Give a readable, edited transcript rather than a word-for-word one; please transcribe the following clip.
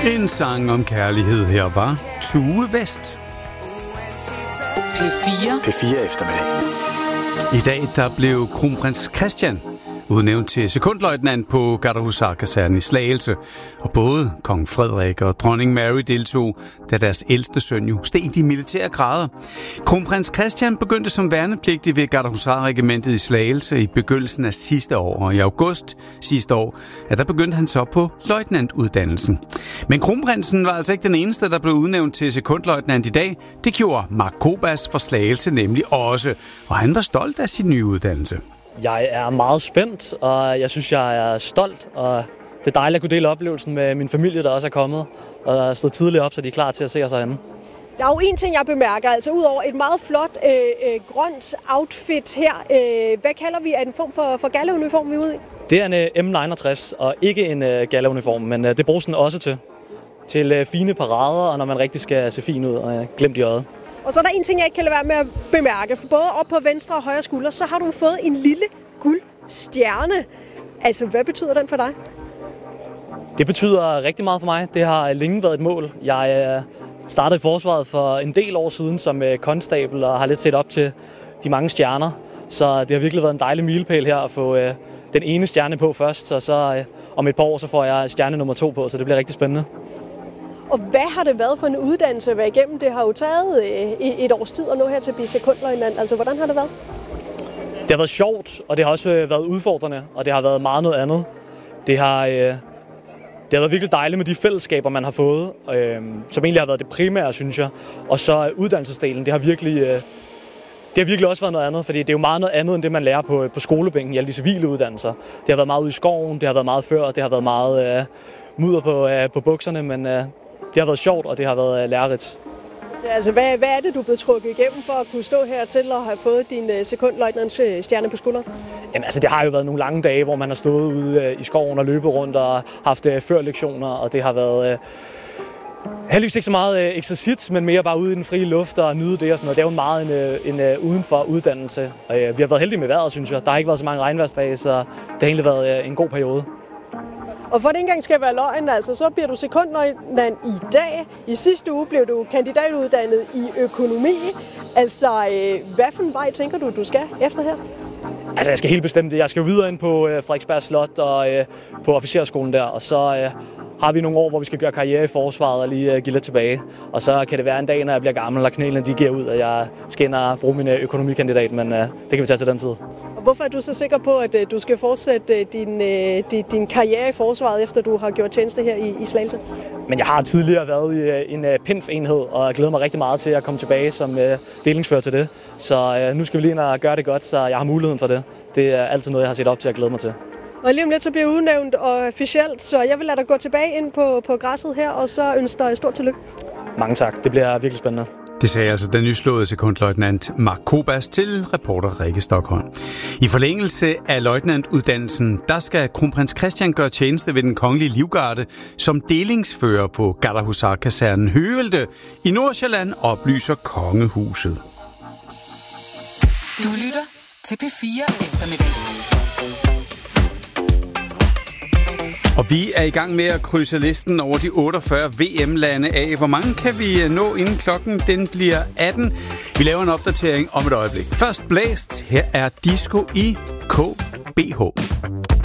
En sang om kærlighed. Her var Tue West. P4 eftermiddag. I dag der blev kronprins Christian udnævnt til sekondløjtnant på Gardehusarkasernen i Slagelse. Og både kong Frederik og dronning Mary deltog, da deres ældste søn jo steg de militære grader. Kronprins Christian begyndte som værnepligtig ved Gardehusarregimentet i Slagelse i begyndelsen af sidste år. Og i august sidste år, der begyndte han så på løjtnantuddannelsen. Men kronprinsen var altså ikke den eneste, der blev udnævnt til sekondløjtnant i dag. Det gjorde Mark Kobas fra Slagelse nemlig også. Og han var stolt af sin nye uddannelse. Jeg er meget spændt, og jeg synes, jeg er stolt, og det er dejligt at kunne dele oplevelsen med min familie, der også er kommet, og stået tidligt op, så de er klar til at se os herinde. Der er jo en ting, jeg bemærker, altså udover et meget flot grønt outfit her. Hvad kalder vi en form for gallauniform, vi er ude i? Det er en M69, og ikke en gallauniform, men det bruges den også til fine parader, og når man rigtig skal se fin ud og glemt i øjet. Og så er der en ting, jeg ikke kan lade være med at bemærke. For både op på venstre og højre skulder, så har du fået en lille guldstjerne. Altså, hvad betyder den for dig? Det betyder rigtig meget for mig. Det har længe været et mål. Jeg startede i forsvaret for en del år siden som konstabel og har lidt set op til de mange stjerner. Så det har virkelig været en dejlig milepæl her at få den ene stjerne på først. Og så om et par år, så får jeg stjerne nummer 2 på, så det bliver rigtig spændende. Og hvad har det været for en uddannelse at være igennem? Det har jo taget et års tid at nå her til at blive sekondløjtnant. Altså, hvordan har det været? Det har været sjovt, og det har også været udfordrende, og det har været meget noget andet. Det har været virkelig dejligt med de fællesskaber, man har fået, som egentlig har været det primære, synes jeg. Og så uddannelsesdelen, det har virkelig også været noget andet, fordi det er jo meget noget andet, end det, man lærer på skolebænken i alle de civile uddannelser. Det har været meget ude i skoven, det har været meget før, det har været meget mudder på bukserne, men det har været sjovt, og det har været lærerigt. Ja, altså, hvad er det, du er blevet trukket igennem for at kunne stå her til og have fået din sekondløjtnants stjerne på skulderen? Jamen, altså, det har jo været nogle lange dage, hvor man har stået ude i skoven og løbet rundt og haft førlektioner, og det har været heldigvis ikke så meget eksercits, men mere bare ude i den frie luft og nyde det og sådan noget. Det er jo meget en udenfor uddannelse. Vi har været heldige med vejret, synes jeg. Der har ikke været så mange regnværsdage, så det har egentlig været en god periode. Og for at det ikke engang skal være løgn, altså, så bliver du sekondløjtnant i dag. I sidste uge blev du kandidatuddannet i økonomi. Altså, hvad for en vej tænker du skal efter her? Altså, jeg skal helt bestemt det. Jeg skal jo videre ind på Frederiksberg Slot og på officerskolen der, og så har vi nogle år, hvor vi skal gøre karriere i forsvaret og lige give lidt tilbage. Og så kan det være en dag, når jeg bliver gammel, og knælene de giver ud, at jeg skal ind og bruge min økonomikandidat, men det kan vi tage til den tid. Og hvorfor er du så sikker på, at du skal fortsætte din karriere i forsvaret, efter du har gjort tjeneste her i Slagelse? Men jeg har tidligere været i en PINF-enhed, og jeg glæder mig rigtig meget til at komme tilbage som delingsfører til det. Så nu skal vi lige ind og gøre det godt, så jeg har muligheden for det. Det er altid noget, jeg har set op til at glæde mig til. Og lige om lidt så bliver udnævnt officielt, så jeg vil lade dig gå tilbage ind på græsset her, og så ønsker dig stort tillykke. Mange tak. Det bliver virkelig spændende. Det sagde altså den nyslåede sekondløjtnant Mark Kobas til reporter Rikke Stockholm. I forlængelse af løjtnantuddannelsen, der skal kronprins Christian gøre tjeneste ved den kongelige livgarde som delingsfører på Gardehusarkasernen Høvelte i Nordsjælland, oplyser kongehuset. Du lytter til P4 eftermiddag. Og vi er i gang med at krydse listen over de 48 VM-lande af. Hvor mange kan vi nå inden klokken den bliver 18? Vi laver en opdatering om et øjeblik. Først blæst. Her er Disco i KBH.